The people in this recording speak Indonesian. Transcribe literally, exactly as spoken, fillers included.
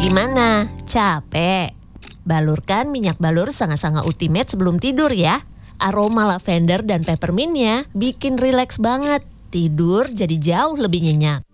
Gimana? Capek? Balurkan minyak balur Sanga-Sanga Ultimate sebelum tidur ya. Aroma lavender dan peppermintnya bikin rileks banget. Tidur jadi jauh lebih nyenyak.